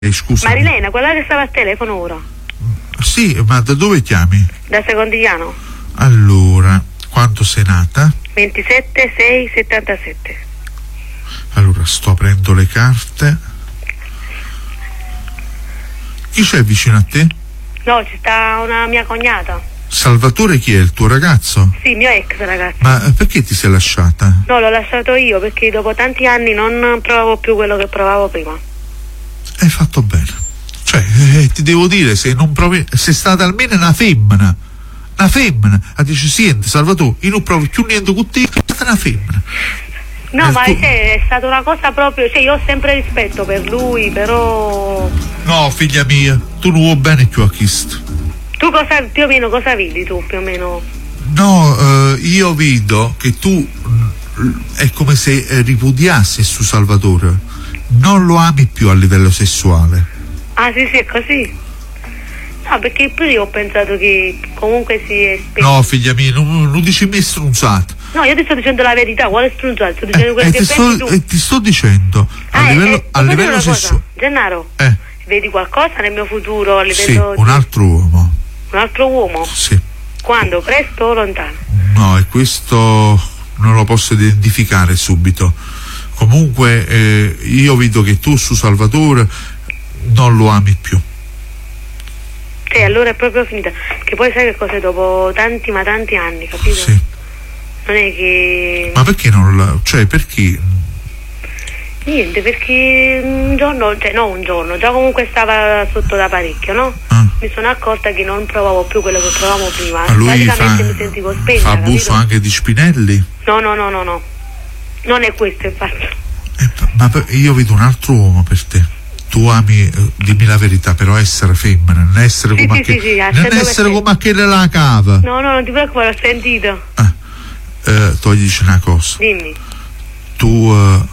Scusa. Marilena, quella che stava al telefono ora. Sì, ma da dove chiami? Da Secondigliano. Allora, quando sei nata? 27/6/77. Allora, sto aprendo le carte. Chi c'è vicino a te? No, ci sta una mia cognata. Salvatore chi è? Il tuo ragazzo? Sì, mio ex ragazzo. Ma perché ti sei lasciata? No, l'ho lasciato io perché dopo tanti anni non provavo più quello che provavo prima. Hai fatto bene. Cioè, ti devo dire, se non provi, sei stata almeno una femmina. Una femmina. A dice, senti, Salvatore, io non provo più niente con te, sei stata una femmina. No, ma è stata una cosa proprio, cioè io ho sempre rispetto per lui, però... No, figlia mia, tu non vuoi bene più a Cristo. Tu cosa, più o meno, cosa vedi tu, più o meno? No, io vedo che tu è come se ripudiassi su Salvatore. Non lo ami più a livello sessuale. Ah, sì, è così? No, perché pure io ho pensato che comunque si è spento. No, figlia mia, non dici me stronzato. No, io ti sto dicendo la verità, quale strunzato? Sto dicendo quello che pensi tu. Ti sto dicendo, a livello sessuale. Gennaro, vedi qualcosa nel mio futuro a livello sì, un altro uomo. Un altro uomo? Sì. Quando? Presto o lontano? No, e questo non lo posso identificare subito. Comunque io vedo che tu su Salvatore non lo ami più. Sì, allora è proprio finita. Che poi sai che cosa, dopo tanti anni, capito? Sì. Non è che... Ma perché non la... cioè perché? Niente, perché un giorno, già comunque stava sotto da parecchio, no? Mi sono accorta che non provavo più quello che provavo prima. Ma lui praticamente mi sentivo spenta. Fa abuso, capito? Anche di Spinelli? No. Non è questo il fatto. Ma io vedo un altro uomo per te. Tu ami, dimmi la verità, però essere femmina, non essere come come quella la cava. No, non ti preoccupare, ho sentito. Toglici una cosa. Dimmi. Tu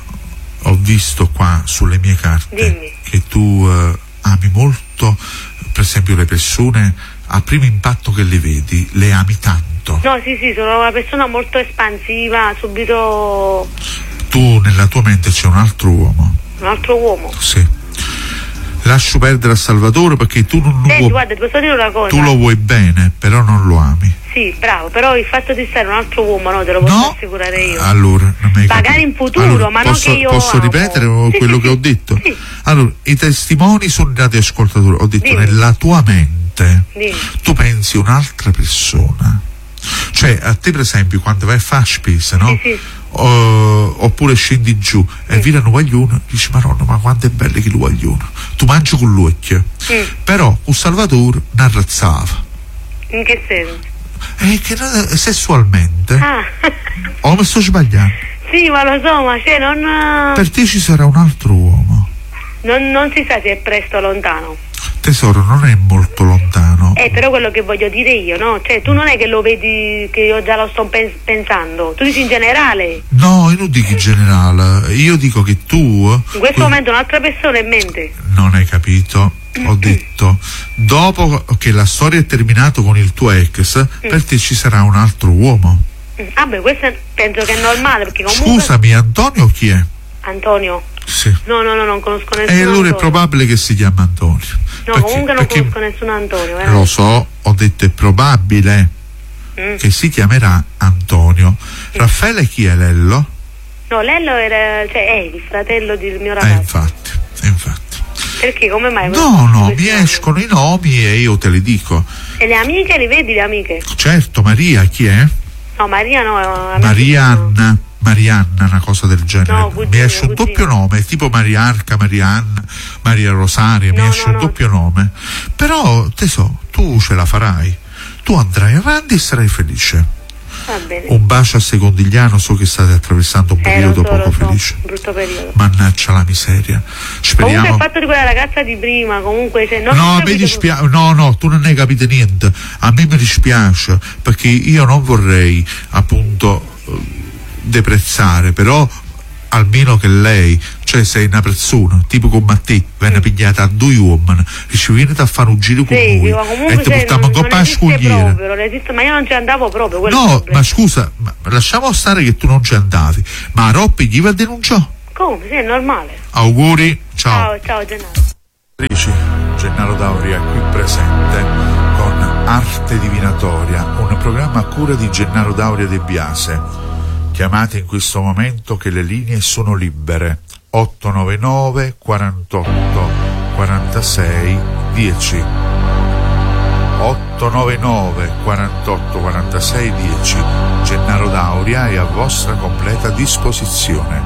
ho visto qua sulle mie carte che tu ami molto, per esempio, le persone a primo impatto che le vedi, le ami tanto. No, sì, sono una persona molto espansiva, subito. Tu nella tua mente c'è un altro uomo. Un altro uomo? Sì. Lascio perdere a Salvatore perché tu non lo vuoi. Guarda, ti posso dire una cosa. Tu lo vuoi bene, però non lo ami. Sì, bravo, però il fatto di stare un altro uomo, no, te lo posso assicurare io. Allora, non mi hai magari in futuro, allora, ma non che io posso ripetere quello che ho detto? Sì. Allora, i testimoni sono dati ascoltatori. Ho detto, nella tua mente tu pensi un'altra persona. Cioè, a te per esempio, quando vai a fare spesa, no? Oppure scendi giù e vedi un guaglione, dici, Maronna, ma quanto è bello che il guaglione. Tu mangi con l'occhio. Però con Salvatore ne arrazzava. In che senso? Che sessualmente. O mi sto sbagliando? Sì, ma lo so, ma c'è non... Per te ci sarà un altro uomo. Non si sa se è presto o lontano. Tesoro, non è molto lontano. Però quello che voglio dire io, no? Cioè, tu non è che lo vedi, che io già lo sto pensando. Tu dici in generale? No, io non dico in generale. Io dico che tu... In questo momento un'altra persona in mente. Non hai capito? Ho detto, dopo che la storia è terminata con il tuo ex, per te ci sarà un altro uomo. Questo penso che è normale, perché comunque... Scusami, Antonio chi è? Antonio? Sì. No, non conosco nessuno. E allora è probabile che si chiama Antonio. No, comunque non conosco nessun Antonio. Lo so, ho detto è probabile che si chiamerà Antonio. Raffaele chi è Lello? No, Lello è il fratello del mio ragazzo. Infatti. Perché, come mai? No, mi escono i nomi e io te li dico. E le amiche, li vedi le amiche? Certo, Maria chi è? No, Maria no. Marianna, una cosa del genere. No, cugino, mi esce un doppio nome, tipo Mariarca, Marianna, Maria Rosaria, mi esce un doppio nome. Però, tu ce la farai. Tu andrai avanti e sarai felice. Va bene. Un bacio a Secondigliano, so che state attraversando un periodo poco felice. Un brutto periodo. Mannaggia la miseria. Speriamo. Comunque il fatto di quella ragazza di prima, comunque se non... No, a me dispiace. No, tu non hai capito niente. A me mi dispiace perché io non vorrei appunto deprezzare, però almeno che lei, cioè sei una persona tipo come te, viene pigliata a due uomini, dice vieni a fare un giro con noi e ti portiamo un coppa a scogliere. Ma io non ci andavo proprio. No, ma scusa, lasciamo stare che tu non ci andavi, ma Roppi gli va a denunciare. Come? Sì, è normale. Auguri, ciao. Ciao Gennaro. Arte Divinatoria, un programma a cura di Gennaro D'Auria De Biase. Chiamate in questo momento che le linee sono libere. 899 48 46 10. 899 48 46 10. Gennaro D'Auria è a vostra completa disposizione.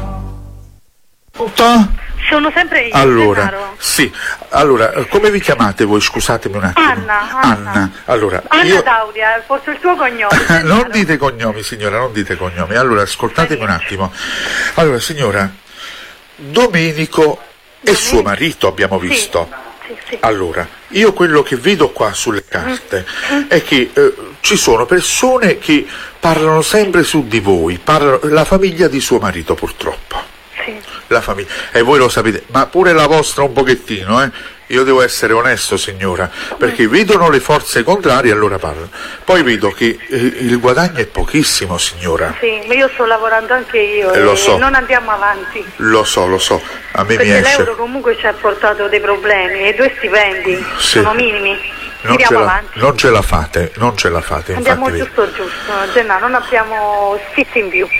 Tutto? Sono sempre io, allora, Gennaro. Sì, allora, come vi chiamate voi? Scusatemi un attimo. Anna. Allora, Anna D'Auria, posso il tuo cognome? Non dite cognomi, signora, non dite cognomi. Allora, ascoltatemi un attimo. Allora, signora, Domenico è suo marito, abbiamo visto. Sì. Allora, io quello che vedo qua sulle carte è che ci sono persone che parlano sempre su di voi, la famiglia di suo marito purtroppo. La famiglia, e voi lo sapete, ma pure la vostra un pochettino, io devo essere onesto, signora, perché vedono le forze contrarie e allora parlano. Poi vedo che il guadagno è pochissimo, signora. Sì, ma io sto lavorando anche io lo so. Non andiamo avanti. Lo so, a me perché mi esce. l'euro comunque ci ha portato dei problemi e 2 stipendi sono minimi. Andiamo avanti. Non ce la fate. Andiamo infatti, giusto, Gennaro, non abbiamo sfizi in più.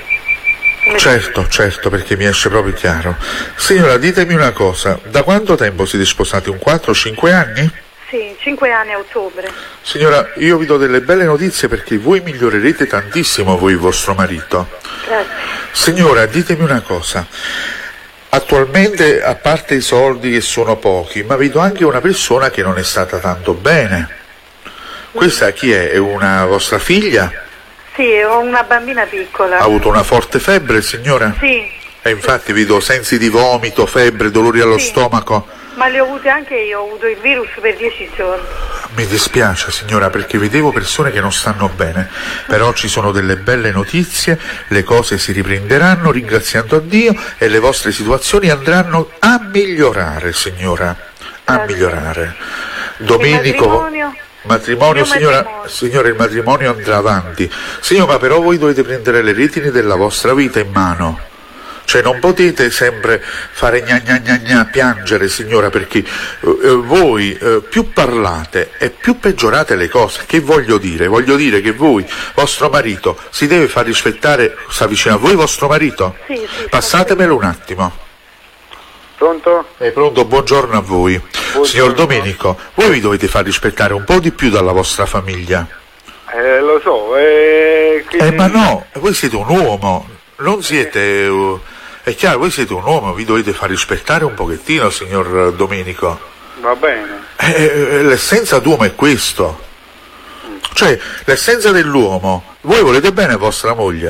Certo, perché mi esce proprio chiaro. Signora, ditemi una cosa, da quanto tempo siete sposati? Un 4-5 anni? Sì, 5 anni a ottobre. Signora, io vi do delle belle notizie perché voi migliorerete tantissimo voi e vostro marito. Grazie. Signora, ditemi una cosa. Attualmente, a parte i soldi che sono pochi, ma vedo anche una persona che non è stata tanto bene. Questa chi è? È una vostra figlia? Sì, ho una bambina piccola. Ha avuto una forte febbre, signora? Sì. E infatti vedo sensi di vomito, febbre, dolori allo stomaco. Ma le ho avute anche io, ho avuto il virus per 10 giorni. Mi dispiace, signora, perché vedevo persone che non stanno bene, però ci sono delle belle notizie, le cose si riprenderanno ringraziando a Dio e le vostre situazioni andranno a migliorare, signora, a migliorare. Domenico... Matrimonio, signora, il matrimonio andrà avanti. Signora, ma però voi dovete prendere le redini della vostra vita in mano. Cioè non potete sempre fare piangere, signora, perché voi più parlate e più peggiorate le cose. Che voglio dire? Voglio dire che voi, vostro marito, si deve far rispettare. Sta vicino a voi vostro marito? Sì. Passatemelo un attimo. Pronto? È pronto, buongiorno a voi. Buongiorno. Signor Domenico, voi vi dovete far rispettare un po' di più dalla vostra famiglia. Lo so, ma no, voi siete un uomo, non siete... è chiaro, voi siete un uomo, vi dovete far rispettare un pochettino, signor Domenico. Va bene. L'essenza d'uomo è questo. Cioè, l'essenza dell'uomo, voi volete bene a vostra moglie.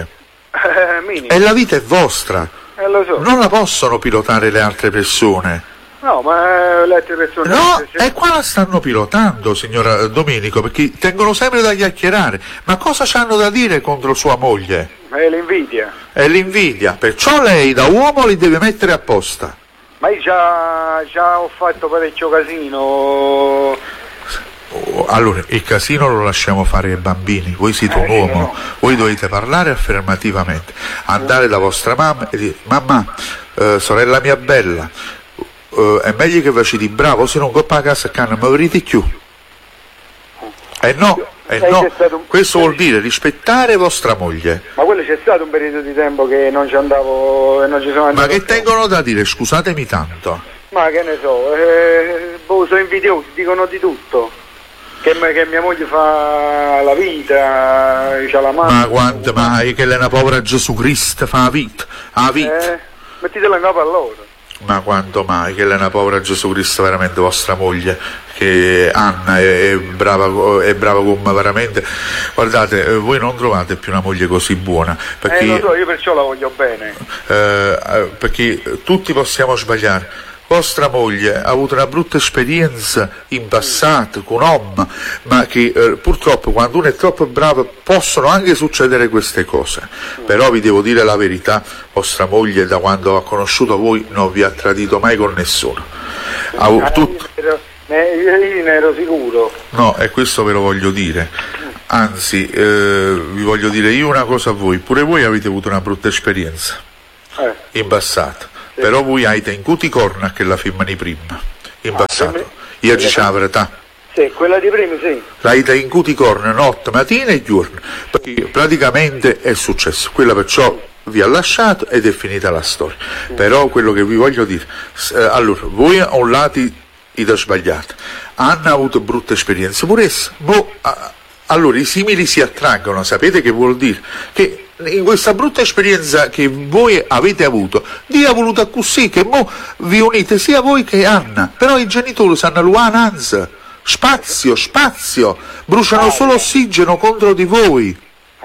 E la vita è vostra. Lo so. Non la possono pilotare le altre persone. No, ma le altre persone... No, e qua la stanno pilotando, signora Domenico, perché tengono sempre da chiacchierare. Ma cosa c'hanno da dire contro sua moglie? È l'invidia. È l'invidia, perciò lei da uomo li deve mettere apposta. Ma io già ho fatto parecchio casino. Allora, il casino lo lasciamo fare ai bambini, voi siete un uomo, voi dovete parlare affermativamente, andare da vostra mamma e dire: mamma, sorella mia bella, è meglio che facciate bravo, se non coppa a casa che non mi avrete più. No, questo vuol dire rispettare vostra moglie. Ma quello c'è stato un periodo di tempo che non ci andavo e non ci sono andato. Ma che tengono da dire, scusatemi tanto? Ma che ne so, sono invidiosi, dicono di tutto. Che mia moglie fa la vita, c'ha la mano. Ma quanto mai che lei è una povera Gesù Cristo fa la vita? Mettitela in capo a loro. Ma quanto mai che lei è una povera Gesù Cristo, veramente vostra moglie, che Anna è brava come veramente. Guardate, voi non trovate più una moglie così buona, perché lo so, io perciò la voglio bene. Perché tutti possiamo sbagliare. Vostra moglie ha avuto una brutta esperienza in passato con un uomo, ma che purtroppo quando uno è troppo bravo possono anche succedere queste cose. Però vi devo dire la verità, vostra moglie da quando ha conosciuto voi non vi ha tradito mai con nessuno. Io ne ero sicuro. No, e questo ve lo voglio dire. Anzi, vi voglio dire io una cosa a voi, pure voi avete avuto una brutta esperienza in passato. Però voi avete in cuti corna che la firmano prima, in passato. Io dicevo la verità. Sì, quella di prima sì. La ita in cuticorno notte, mattina e giorno, perché praticamente è successo, quella perciò vi ha lasciato ed è finita la storia. Però quello che vi voglio dire, allora, voi a un lato ita sbagliato, hanno avuto brutte esperienze pure esse, allora i simili si attraggono, sapete che vuol dire? Che in questa brutta esperienza che voi avete avuto, Dio ha voluto così, che mo vi unite sia voi che Anna, però i genitori sanno l'uananza, spazio, bruciano solo ossigeno contro di voi.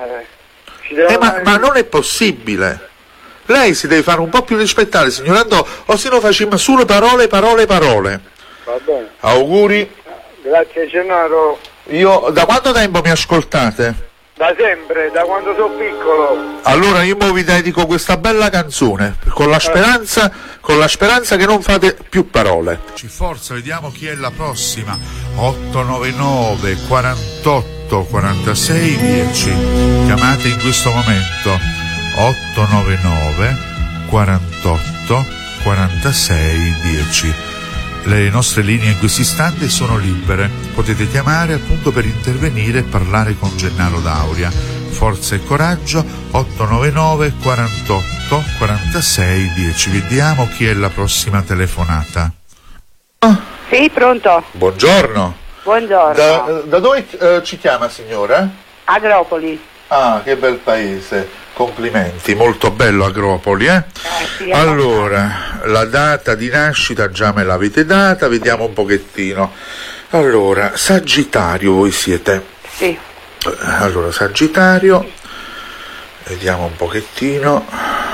Ma non è possibile. Lei si deve fare un po' più rispettare, signor Andò, o se no facciamo solo parole. Va bene. Auguri. Grazie Gennaro. Io, da quanto tempo mi ascoltate? Da sempre, da quando sono piccolo. Allora io vi dedico questa bella canzone, con la speranza che non fate più parole. Ci forza, vediamo chi è la prossima. 899 48 46 10. Chiamate in questo momento. 899 48 46 10. Le nostre linee in questo istante sono libere, potete chiamare appunto per intervenire e parlare con Gennaro D'Auria. Forza e coraggio, 899 48 46 10. Vediamo chi è la prossima telefonata. Sì, pronto? Buongiorno. Buongiorno. Da dove ci chiama, signora? Agropoli. Ah, che bel paese. Complimenti, molto bello Agropoli, sì, allora, la data di nascita già me l'avete data, vediamo un pochettino. Allora, Sagittario voi siete? Sì. Allora, Sagittario, vediamo un pochettino.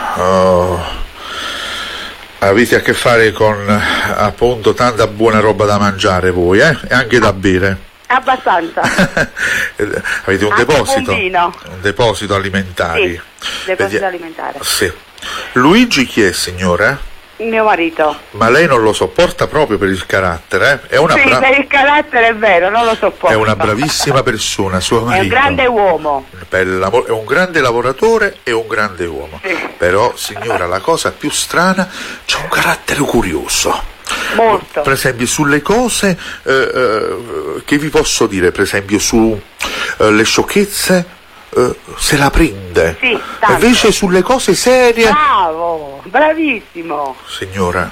Avete a che fare con appunto tanta buona roba da mangiare voi, e anche da bere. Abbastanza. Avete un deposito alimentare. Sì, deposito alimentare. Sì. Luigi chi è, signora? Mio marito. Ma lei non lo sopporta proprio per il carattere, eh? Per il carattere è vero, non lo sopporto. È una bravissima persona, suo marito. È un grande uomo. È un grande lavoratore e un grande uomo. Sì. Però, signora, la cosa più strana, c'è un carattere curioso. Molto. Per esempio sulle cose che vi posso dire, per esempio su le sciocchezze se la prende. Sì, tanto. Invece sulle cose serie bravissimo. Signora,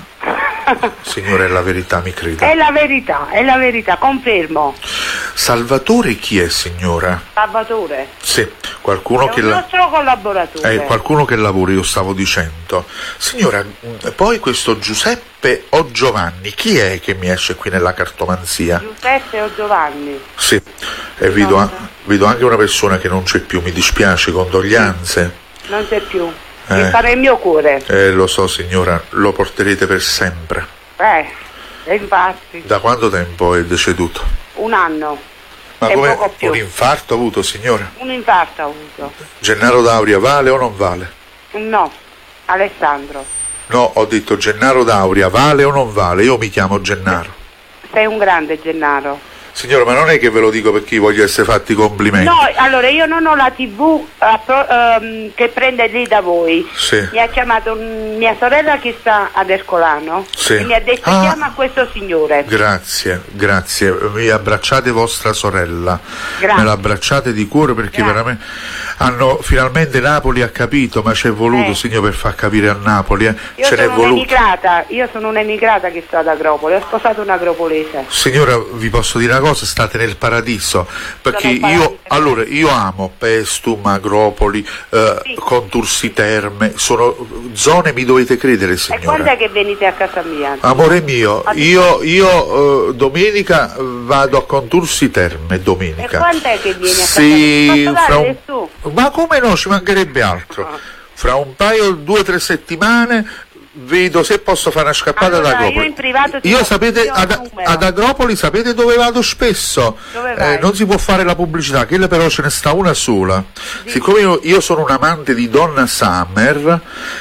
è la verità, mi creda. È la verità, confermo. Salvatore chi è, signora? Salvatore? Sì, qualcuno è un nostro collaboratore. Qualcuno che lavora, io stavo dicendo. Signora, poi questo Giuseppe o Giovanni, chi è che mi esce qui nella cartomanzia? Giuseppe o Giovanni? Sì, e vedo anche una persona che non c'è più, mi dispiace, condoglianze. Non c'è più. Mi fa nel mio cuore. Lo so, signora, lo porterete per sempre. Infatti. Da quanto tempo è deceduto? Un anno. Ma come un infarto ha avuto, signora? Un infarto ha avuto. Gennaro D'Auria vale o non vale? No, Alessandro. No, ho detto Gennaro D'Auria vale o non vale? Io mi chiamo Gennaro. Sei un grande Gennaro. Signora, ma non è che ve lo dico perché voglio essere fatti complimenti. No, allora io non ho la TV che prende lì da voi. Sì. Mi ha chiamato mia sorella che sta ad Ercolano. Sì. E mi ha detto chiama questo signore. Grazie. Mi abbracciate vostra sorella. Grazie. Me l'abbracciate di cuore perché veramente finalmente Napoli ha capito, ma ci è voluto, signor, per far capire a Napoli. Io sono un'emigrata che sto ad Agropoli, ho sposato un agropolese. Signora, vi posso dire una cosa, state nel paradiso, perché io amo Pestum, Agropoli, Contursi Terme, sono zone, mi dovete credere, signora. E quando è che venite a casa mia? Amore mio, io domenica vado a Contursi Terme, domenica. E quando è che vieni a casa mia? Ma come no, ci mancherebbe altro. Fra un paio, 2 o 3 settimane vedo se posso fare una scappata ad Agropoli. Io in privato sapete, ad Agropoli sapete dove vado spesso? Dove vai? Non si può fare la pubblicità, quella però ce ne sta una sola. Siccome io sono un amante di Donna Summer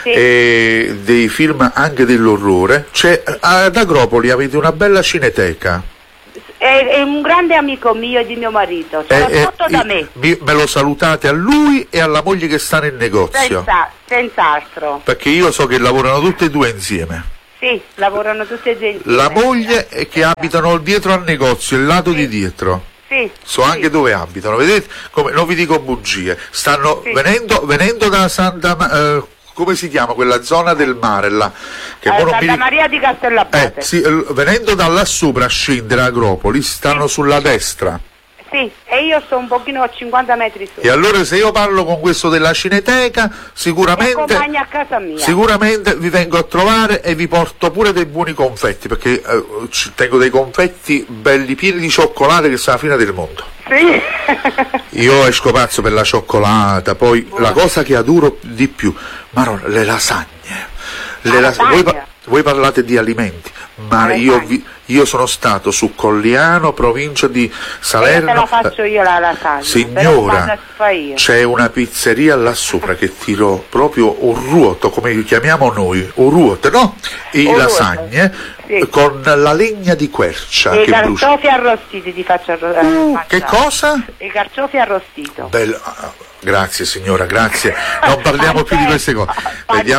e dei film anche dell'orrore, ad Agropoli avete una bella cineteca. È un grande amico mio e di mio marito, soprattutto da me. Me lo salutate a lui e alla moglie che sta nel negozio. Senz'altro. Perché io so che lavorano tutte e due insieme. Sì, lavorano tutti e due. La moglie è che abitano dietro al negozio, il lato di dietro. Sì. So anche dove abitano, vedete? Come, non vi dico bugie. Stanno venendo da Santa come si chiama quella zona del mare là? Che Santa Maria di Castellabate. Sì, venendo da là sopra a scendere a Agropoli, stanno sulla destra. Sì, e io sto un pochino a 50 metri su. E allora se io parlo con questo della Cineteca, sicuramente a casa mia. Sicuramente vi vengo a trovare e vi porto pure dei buoni confetti, perché tengo dei confetti belli pieni di cioccolata che sono la fine del mondo. Sì. Io esco pazzo per la cioccolata, poi la cosa che adoro di più, ma le lasagne. Voi parlate di alimenti, ma io sono stato su Colliano, provincia di Salerno. Te la faccio io la lasagna. Signora, c'è una pizzeria là sopra che tiro proprio un ruoto, come chiamiamo noi, un ruoto, no? Lasagne con la legna di quercia. E i carciofi arrostiti ti faccio che cosa? I carciofi arrostiti. Bello. Grazie signora, grazie. Non parliamo più di queste cose. Vediamo.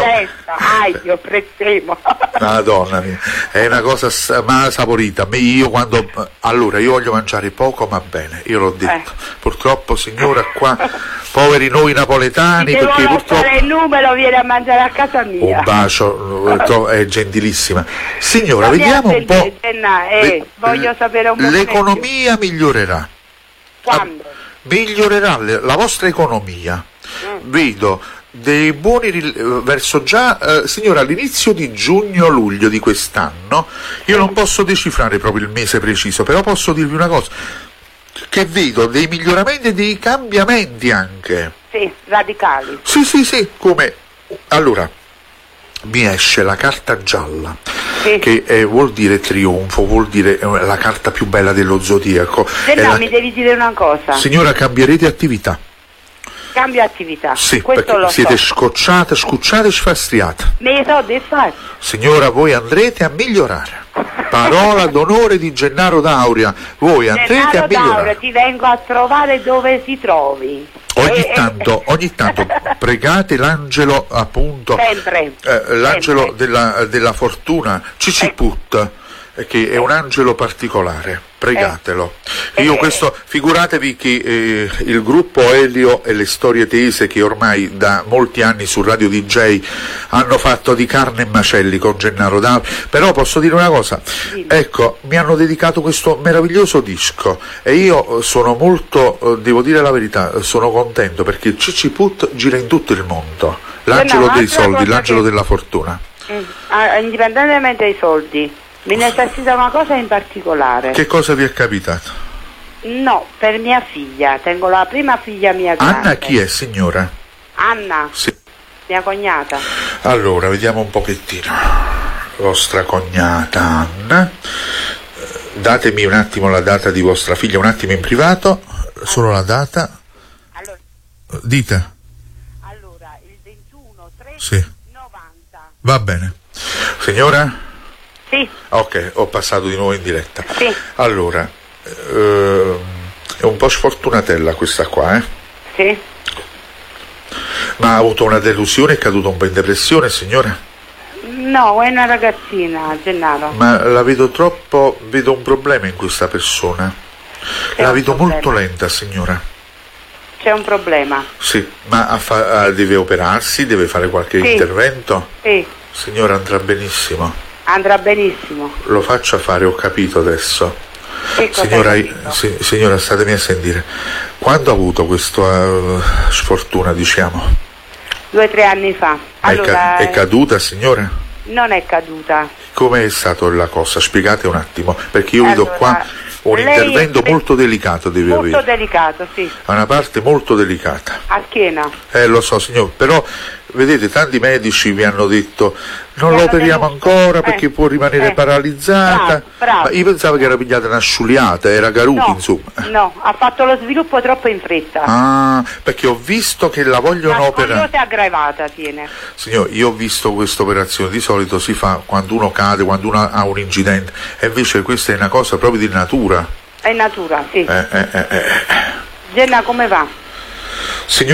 Io prezzemo. Madonna mia, è una cosa saporita. Allora, io voglio mangiare poco ma bene, io l'ho detto. Purtroppo signora qua, poveri noi napoletani, perché purtroppo il numero viene a mangiare a casa mia. Un bacio, è gentilissima. Signora, vediamo un po'. Voglio sapere un po'. L'economia migliorerà. Quando? Migliorerà la vostra economia. Vedo dei buoni verso già, signora, all'inizio di giugno-luglio di quest'anno. Io non posso decifrare proprio il mese preciso, però posso dirvi una cosa, che vedo dei miglioramenti e dei cambiamenti anche. Sì, radicali. Sì, come allora mi esce la carta gialla, che vuol dire trionfo, vuol dire la carta più bella dello zodiaco. Mi devi dire una cosa. Signora, cambierete attività. Cambio attività. Sì, questo perché lo siete so. scucciate e sfastriate. Me so di fare. Signora, voi andrete a migliorare. Parola d'onore di Gennaro D'Auria. Voi andrete a migliorare. D'Auria, ti vengo a trovare dove ti trovi. Ogni tanto pregate l'angelo, appunto, l'angelo della fortuna, Ciciput, che è un angelo particolare, pregatelo. Io questo, figuratevi che il gruppo Elio e le storie tese, che ormai da molti anni su Radio DJ hanno fatto di carne e macelli con Gennaro D'Auria, però posso dire una cosa, ecco, mi hanno dedicato questo meraviglioso disco e io sono molto, devo dire la verità, sono contento perché Ciciput gira in tutto il mondo, l'angelo dei soldi, l'angelo della fortuna. Indipendentemente dai soldi, mi necessita una cosa in particolare. Che cosa vi è capitato? No, per mia figlia, tengo la prima figlia mia grande. Anna chi è, signora? Anna? Sì. Mia cognata. Allora, vediamo un pochettino. Vostra cognata Anna. Datemi un attimo la data di vostra figlia, un attimo in privato, solo la data. Allora, dite. Allora, il 21/3/90. Sì. Va bene. Signora? Sì. Ok, ho passato di nuovo in diretta. Sì. Allora, è un po' sfortunatella questa qua, Sì. Ma ha avuto una delusione, è caduta un po' in depressione, signora? No, è una ragazzina, Gennaro. Ma la vedo vedo un problema in questa persona. La vedo molto lenta, signora. C'è un problema. Sì, ma deve operarsi, deve fare qualche intervento? Sì. Signora, andrà benissimo. Andrà benissimo. Lo faccia fare, ho capito adesso. Signora, statemi a sentire. Quando ha avuto questa sfortuna, diciamo? 2 o 3 anni fa. Allora, è caduta, signora? Non è caduta. Come è stata la cosa? Spiegate un attimo, perché io vedo qua un intervento molto delicato deve avere. Molto delicato, sì. Ha una parte molto delicata. A schiena. Lo so, signor, però vedete, tanti medici vi hanno detto non lo operiamo ancora perché può rimanere paralizzata. Bravo. Ma io pensavo che era pigliata una sciuliata, era Garuti, insomma. No, ha fatto lo sviluppo troppo in fretta. Ah, perché ho visto che la vogliono operare. La scoliosi aggravata tiene. Signor, io ho visto questa operazione, di solito si fa quando uno cade, quando uno ha un incidente, e invece questa è una cosa proprio di natura. È natura, sì. Genna, come va? Signora,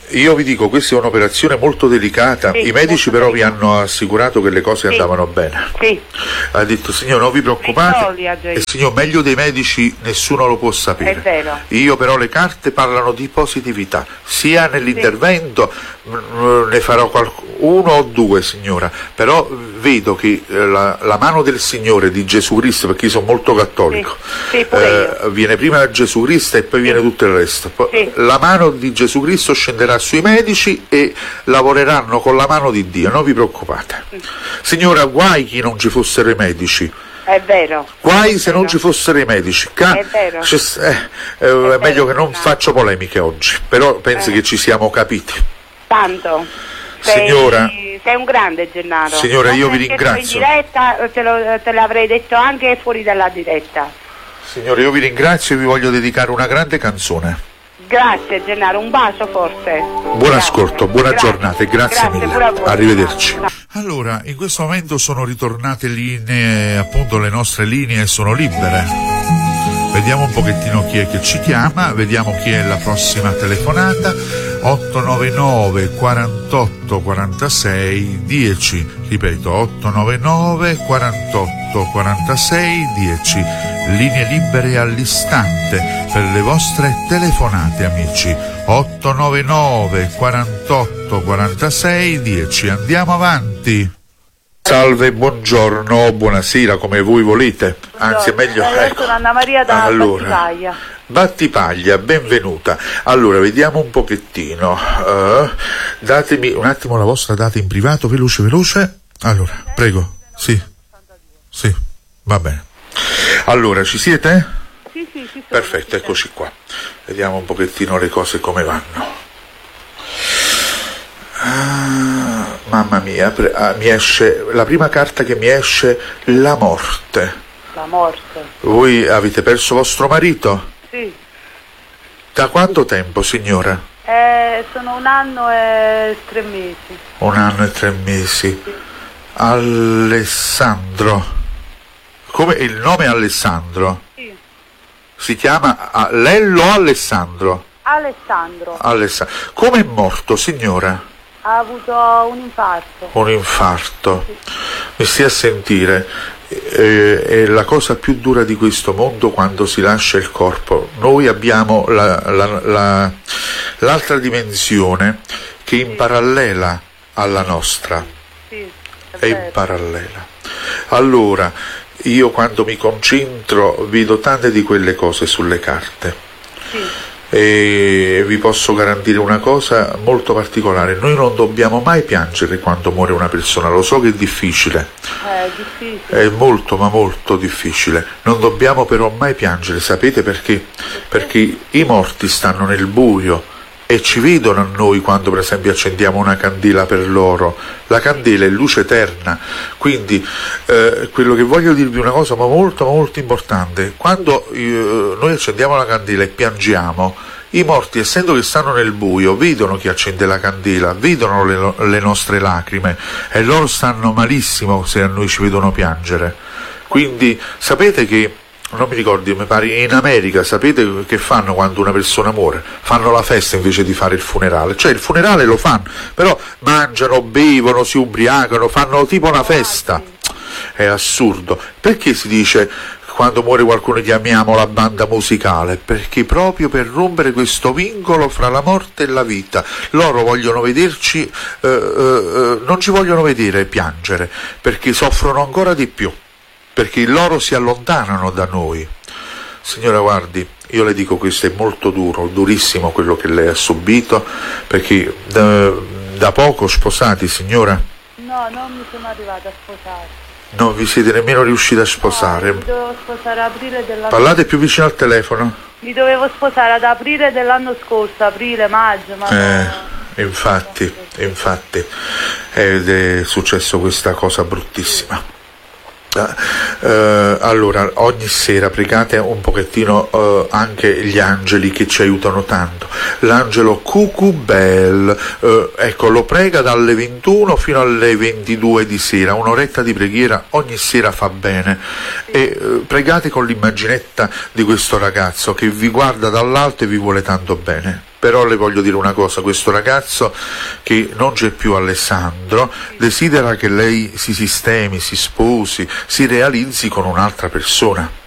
Io vi dico, questa è un'operazione molto delicata, sì, i medici però vi hanno assicurato che le cose andavano bene. Sì. Ha detto, signor, non vi preoccupate, e signor, meglio dei medici nessuno lo può sapere. È vero. Io però le carte parlano di positività, sia nell'intervento, ne farò uno o due, signora, però vedo che la mano del Signore, di Gesù Cristo, perché io sono molto cattolico, viene prima Gesù Cristo e poi viene tutto il resto. La mano di Gesù Cristo scenderà sui medici e lavoreranno con la mano di Dio, non vi preoccupate. Signora, guai chi non ci fossero i medici. È vero. Guai se non ci fossero i medici. È vero. È meglio che non faccio polemiche oggi, però penso che ci siamo capiti. Tanto. Signora, sei un grande, Gennaro. Signora, io vi ringrazio. In diretta te l'avrei detto anche fuori dalla diretta. Signore, io vi ringrazio e vi voglio dedicare una grande canzone. Grazie Gennaro, un bacio forse. Buon ascolto, buona giornata e grazie mille. Arrivederci. Allora, in questo momento sono ritornate linee, appunto le nostre linee sono libere. Vediamo un pochettino chi è che ci chiama, vediamo chi è la prossima telefonata. 899 48 46 10, ripeto 899 48 46 10, linee libere all'istante per le vostre telefonate, amici. 899 48 46 10, andiamo avanti. Salve, buongiorno, buonasera, come voi volete. Anzi, è meglio. Sono Anna Maria da Battipaglia. Battipaglia, benvenuta. Allora, vediamo un pochettino. Datemi un attimo la vostra data in privato, veloce. Allora, prego. Sì, va bene. Allora, ci siete? Sì, ci sono. Perfetto, eccoci qua. Vediamo un pochettino le cose come vanno. Mamma mia, mi esce la prima carta che mi esce, la morte. La morte. Voi avete perso vostro marito? Sì. Da quanto tempo, signora? Sono 1 anno e 3 mesi. 1 anno e 3 mesi. Sì. Alessandro. Come il nome è Alessandro? Sì. Si chiama Lello Alessandro? Alessandro. Come è morto, signora? Ha avuto un infarto. Un infarto. Sì. Mi stia a sentire. È la cosa più dura di questo mondo quando si lascia il corpo. Noi abbiamo l'altra dimensione che è in parallela alla nostra. Sì, è in parallela. Allora, io quando mi concentro vedo tante di quelle cose sulle carte. Sì. E vi posso garantire una cosa molto particolare: noi non dobbiamo mai piangere quando muore una persona. Lo so che è difficile, è molto ma molto difficile. Non dobbiamo però mai piangere, sapete perché? Perché i morti stanno nel buio e ci vedono a noi quando per esempio accendiamo una candela per loro. La candela è luce eterna, quindi quello che voglio dirvi è una cosa ma molto importante: quando noi accendiamo la candela e piangiamo, i morti, essendo che stanno nel buio, vedono chi accende la candela, vedono le nostre lacrime e loro stanno malissimo se a noi ci vedono piangere. Quindi sapete che, non mi ricordo, mi pare in America, sapete che fanno quando una persona muore? Fanno la festa invece di fare il funerale. Cioè il funerale lo fanno, però mangiano, bevono, si ubriacano, fanno tipo una festa. È assurdo. Perché si dice quando muore qualcuno chiamiamo la banda musicale? Perché proprio per rompere questo vincolo fra la morte e la vita. Loro vogliono vederci, non ci vogliono vedere piangere, perché soffrono ancora di più, perché loro si allontanano da noi. Signora, guardi, io le dico, questo è molto duro, durissimo quello che lei ha subito, perché da poco sposati, signora? No, non mi sono arrivata a sposare. Non vi siete nemmeno riusciti a sposare? Mi dovevo sposare ad aprile dell'anno. Parlate più vicino al telefono? Mi dovevo sposare ad aprile dell'anno scorso, aprile, maggio, ma infatti, ed è successo questa cosa bruttissima. Allora, ogni sera pregate un pochettino anche gli angeli che ci aiutano tanto. L'angelo Cucubel, ecco, lo prega dalle 21 fino alle 22 di sera, un'oretta di preghiera ogni sera fa bene. E pregate con l'immaginetta di questo ragazzo che vi guarda dall'alto e vi vuole tanto bene, però le voglio dire una cosa, questo ragazzo che non c'è più, Alessandro, desidera che lei si sistemi, si sposi, si realizzi con un'altra persona.